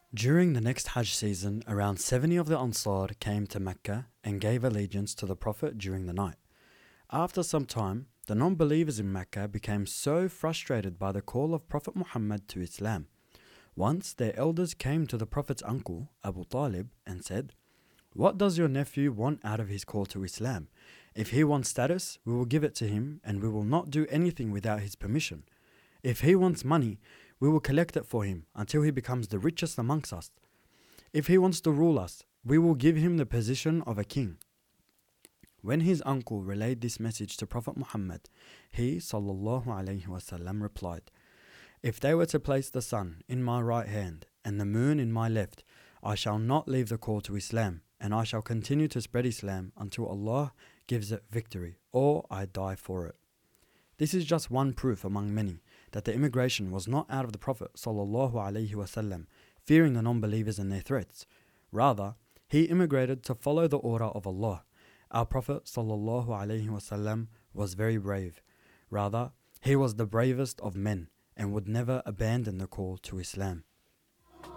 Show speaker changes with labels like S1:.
S1: During the next Hajj season, around 70 of the Ansar came to Mecca and gave allegiance to the Prophet during the night. After some time, the non-believers in Mecca became so frustrated by the call of Prophet Muhammad to Islam. Once their elders came to the Prophet's uncle, Abu Talib, and said, "What does your nephew want out of his call to Islam? If he wants status, we will give it to him and we will not do anything without his permission. If he wants money, we will collect it for him until he becomes the richest amongst us. If he wants to rule us, we will give him the position of a king." When his uncle relayed this message to Prophet Muhammad, he ﷺ replied, "If they were to place the sun in my right hand and the moon in my left, I shall not leave the call to Islam, and I shall continue to spread Islam until Allah gives it victory, or I die for it." This is just one proof among many that the immigration was not out of the Prophet ﷺ fearing the non-believers and their threats. Rather, he immigrated to follow the order of Allah. Our Prophet ﷺ was very brave. Rather, he was the bravest of men and would never abandon the call to Islam.